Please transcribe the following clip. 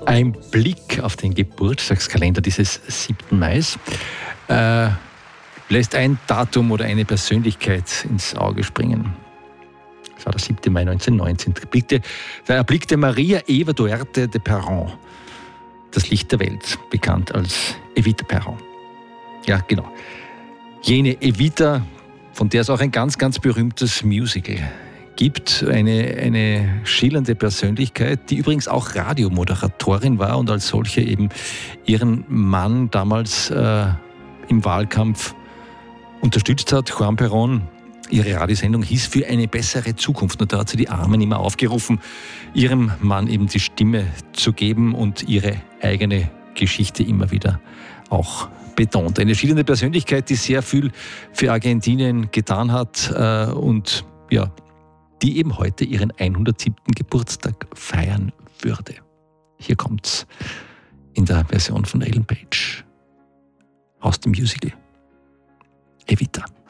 Ein Blick auf den Geburtstagskalender dieses 7. Mai lässt ein Datum oder eine Persönlichkeit ins Auge springen. Das war der 7. Mai 1919. Da erblickte Maria Eva Duarte de Perón das Licht der Welt, bekannt als Evita Perón. Ja, genau. Jene Evita, von der es auch ein ganz, ganz berühmtes Musical gibt, eine schillernde Persönlichkeit, die übrigens auch Radiomoderatorin war und als solche eben ihren Mann damals im Wahlkampf unterstützt hat, Juan Perón. Ihre Radiosendung hieß Für eine bessere Zukunft. Und da hat sie die Armen immer aufgerufen, ihrem Mann eben die Stimme zu geben und ihre eigene Geschichte immer wieder auch betont. Eine schillernde Persönlichkeit, die sehr viel für Argentinien getan hat und ja, die eben heute ihren 107. Geburtstag feiern würde. Hier kommt's in der Version von Ellen Page aus dem Musical Evita.